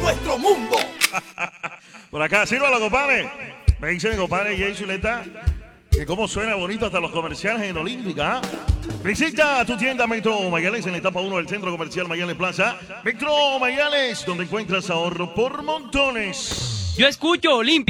nuestro mundo. Por acá, sírvalo, compadre. Me dice mi compadre Jay Zuleta que cómo suena bonito hasta los comerciales en Olímpica. Visita tu tienda Metro Mayales en la etapa 1 del Centro Comercial Mayales Plaza. Metro Mayales, donde encuentras ahorro por montones. Yo escucho Olímpica.